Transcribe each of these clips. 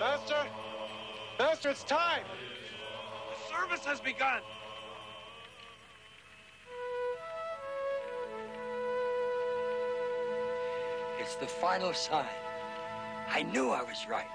Master! Master, it's time! The service has begun! It's the final sign. I knew I was right.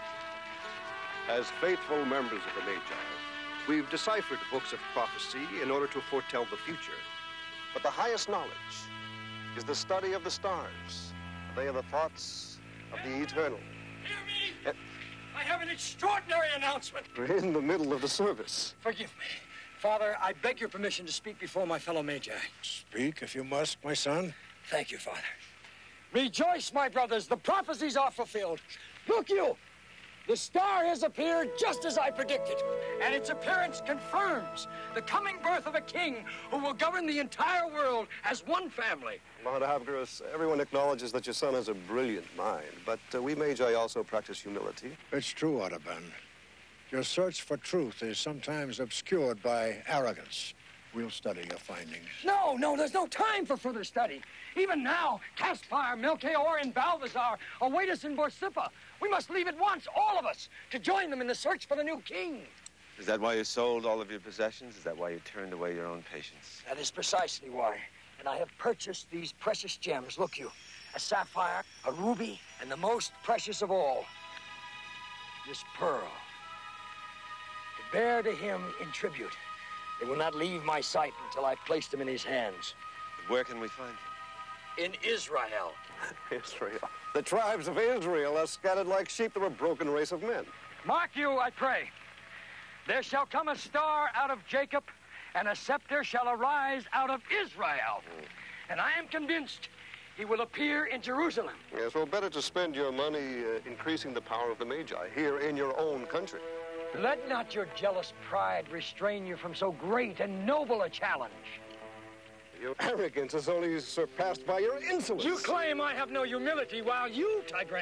As faithful members of the Magi, we've deciphered books of prophecy in order to foretell the future. But the highest knowledge is the study of the stars. They are the thoughts of the eternal. Hear me! I have an extraordinary announcement. We're in the middle of the service. Forgive me. Father, I beg your permission to speak before my fellow Magi. Speak if you must, my son. Thank you, Father. Rejoice, my brothers. The prophecies are fulfilled. Look you! The star has appeared just as I predicted, and its appearance confirms the coming birth of a king who will govern the entire world as one family. Lord Abgarus, everyone acknowledges that your son has a brilliant mind, but we Magi also practice humility. It's true, Audubon. Your search for truth is sometimes obscured by arrogance. We'll study your findings. No, there's no time for further study. Even now, Caspar, Melchior, and Balthazar await us in Borsippa. We must leave at once, all of us, to join them in the search for the new king. Is that why you sold all of your possessions? Is that why you turned away your own patients? That is precisely why. And I have purchased these precious gems. Look you, a sapphire, a ruby, and the most precious of all, this pearl, to bear to him in tribute. They will not leave my sight until I've placed them in his hands. But where can we find them? In Israel. Israel. The tribes of Israel are scattered like sheep through a broken race of men. Mark you, I pray. There shall come a star out of Jacob, and a scepter shall arise out of Israel. And I am convinced he will appear in Jerusalem. Yes, well, better to spend your money increasing the power of the Magi here in your own country. Let not your jealous pride restrain you from so great and noble a challenge. Your arrogance is only surpassed by your insolence. You claim I have no humility, while you, Tigranes,